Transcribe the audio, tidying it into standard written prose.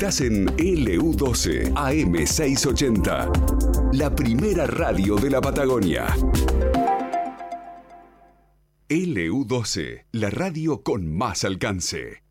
Estás en LU12 AM680, la primera radio de la Patagonia. LU12, la radio con más alcance.